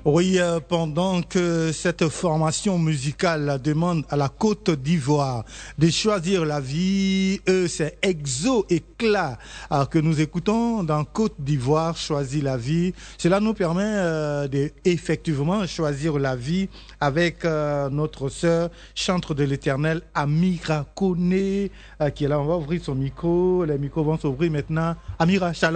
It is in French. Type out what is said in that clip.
Oui, pendant que cette formation musicale demande à la Côte d'Ivoire de choisir la vie, c'est Exo Éclat que nous écoutons dans Côte d'Ivoire, choisir la vie. Cela nous permet de effectivement choisir la vie avec notre sœur, chantre de l'Éternel, Amira Koné, qui est là. On va ouvrir son micro. Les micros vont s'ouvrir maintenant. Amira, shalom.